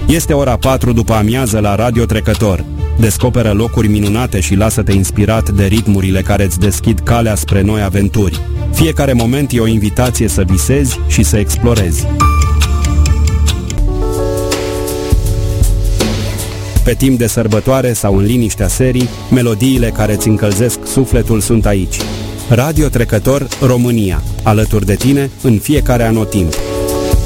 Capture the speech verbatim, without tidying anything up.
Este ora patru după amiază la Radio Trecător. Descoperă locuri minunate și lasă-te inspirat de ritmurile care îți deschid calea spre noi aventuri. Fiecare moment e o invitație să visezi și să explorezi. Pe timp de sărbătoare sau în liniștea serii, melodiile care îți încălzesc sufletul sunt aici. Radio Trecător România, alături de tine în fiecare anotimp.